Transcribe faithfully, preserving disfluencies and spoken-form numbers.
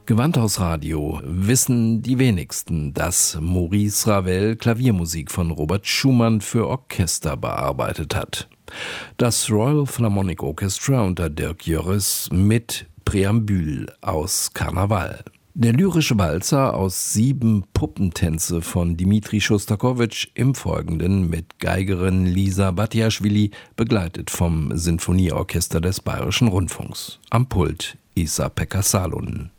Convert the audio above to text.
Gewandhausradio wissen die wenigsten, dass Maurice Ravel Klaviermusik von Robert Schumann für Orchester bearbeitet hat. Das Royal Philharmonic Orchestra unter Dirk Jörres mit Präambül aus Karneval. Der lyrische Walzer aus sieben Puppentänze von Dmitri Schostakowitsch, im Folgenden mit Geigerin Lisa Batiaschwili, begleitet vom Sinfonieorchester des Bayerischen Rundfunks. Am Pult Isa-Pekka Salonen.